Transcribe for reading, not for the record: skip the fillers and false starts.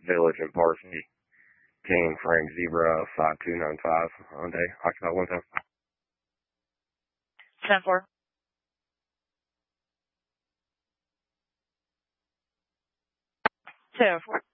Village and Parsley. King Frank Zebra 5295 Hyundai. Occupy 110. 10-4. 10-4.